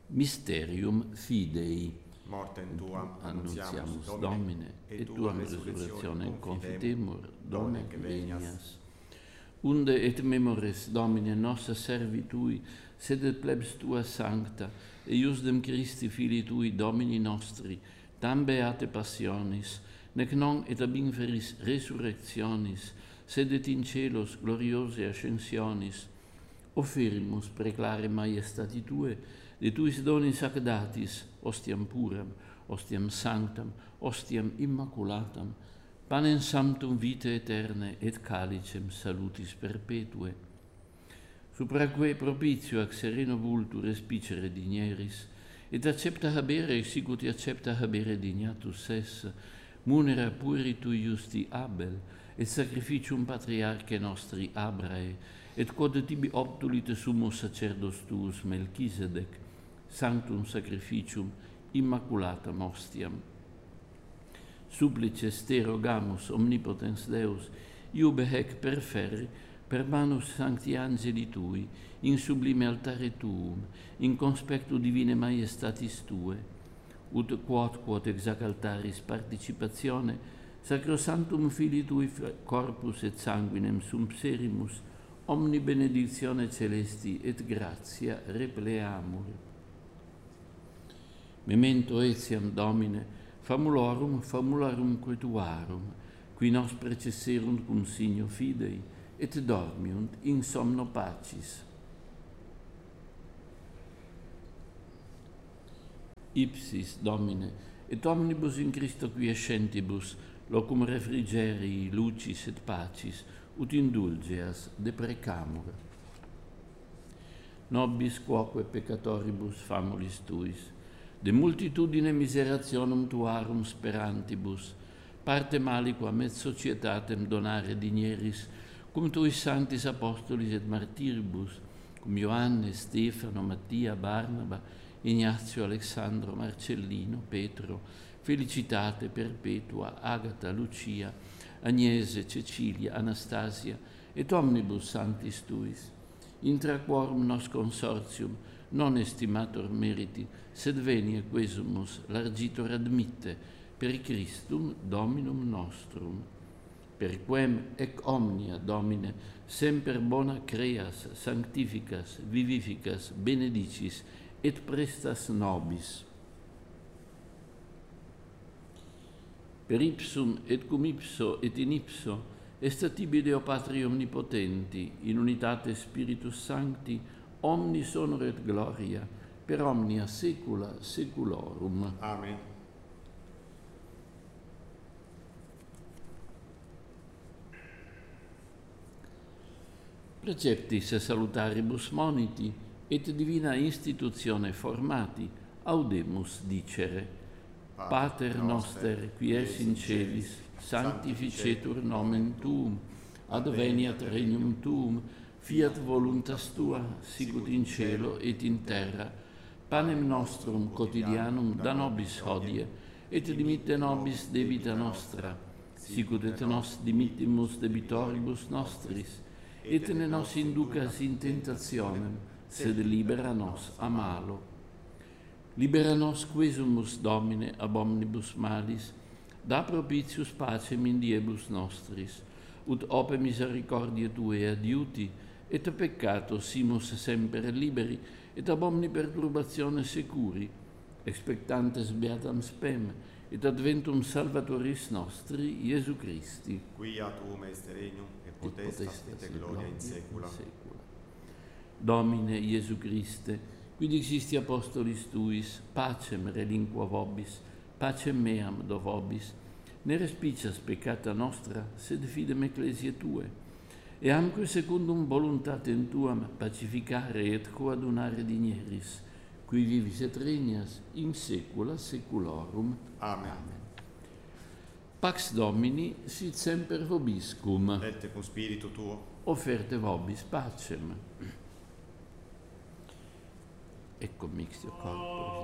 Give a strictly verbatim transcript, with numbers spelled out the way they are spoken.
Mysterium Fidei. Mortem Tua annunziamus Domine, et Tuam resurrectionem confitemur, Donec venias. Unde et memores, Domine, nossa servi Tui, sed et plebs Tua sancta, eiusdem Christi Filii Tui, Domini nostri, tam beate passionis, nec non et ab inferis resurrectionis, sed et in celos gloriose ascensionis, offerimus preclare maiestati Tue, de Tuis donis ac datis, ostiam puram, ostiam sanctam, ostiam immaculatam, panem sanctum vitae aeterne et calicem salutis perpetue. Supraque propitio ac sereno vultur respicere digneris, et accepta habere sicut accepta habere dignatus es, munera puri Tui justi Abel, et sacrificium patriarche nostri Abrae, et quod tibi obtulit summus sacerdos Tuus Melchisedec, sanctum sacrificium immaculatam ostiam. Supplices te rogamus, omnipotens Deus, iube hec perferri, per manus sancti angeli Tui, in sublime altare Tuum, in conspectu divine maiestatis Tue, ut quod quod exac altaris participatione, sacrosanctum Filii Tui corpus et sanguinem sumpserimus, omni benedictione celesti et gratia repleamur. Memento etiam, Domine, famulorum, famularum Tuarum, qui nos precesserunt cum signo fidei, et dormiunt in somno pacis. Ipsis, Domine, et omnibus in Christo quiescentibus, locum refrigerii, lucis et pacis, ut indulgeas deprecamur. Nobis quoque peccatoribus famulis Tuis, de multitudine miserationum Tuarum sperantibus, parte mali quam et societatem donare digneris, cum Tuis sanctis apostolis et martiribus, cum Ioanne, Stefano, Mattia, Barnaba, Ignazio, Alexandro, Marcellino, Petro, Felicitate, Perpetua, Agata, Lucia, Agnese, Cecilia, Anastasia, et omnibus sanctis Tuis, intra quorum nos consortium, non estimator meriti, sed venia quesumus largitor admitte, per Christum Dominum nostrum. Per quem ec omnia, Domine, semper bona creas, sanctificas, vivificas, benedicis, et prestas nobis. Per ipsum et cum ipso et in ipso est tibi Deo Patri omnipotenti, in unitate Spiritus Sancti, omnis honor et gloria, per omnia saecula saeculorum. Amen. Preceptis salutaribus moniti, et divina institutione formati, audemus dicere. Pater noster, qui es in celis, sanctificetur nomen Tuum, adveniat regnum Tuum, fiat voluntas Tua, sicut in cielo et in terra. Panem nostrum quotidianum da nobis hodie, et dimitte nobis debita nostra, sicut et nos dimittimus debitoribus nostris, et ne nos inducas in tentationem, sed libera nos a malo. Libera nos quesumus, Domine, ab omnibus malis, da propitius pacem in diebus nostris, ut ope misericordiae Tuae adiuti, et peccato simus semper liberi, et ab omni perturbatione securi, expectantes beatam spem, et adventum salvatoris nostri, Iesu Christi. Quia Tuum est regnum, et potestas et gloria in saecula. Domine Iesu Christe, qui dixisti apostolis Tuis, pacem relinqua vobis, pacem meam do vobis, ne respicias peccata nostra, sed fidem ecclesiae Tue, e amque secundum voluntatem Tuam pacificare et coadunare digneris, qui vivis et regnas in saecula saeculorum. Amen. Amen. Pax Domini sit semper vobiscum. Et cum spiritu Tuo. Offerte vobis pacem. Ecco mixtio corporis